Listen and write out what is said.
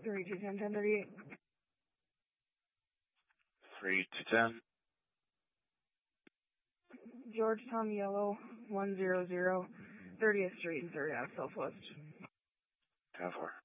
3210, 1038. 3210. Georgetown Yellow, 100, 30th Street and 3rd Ave, Southwest. 10-4.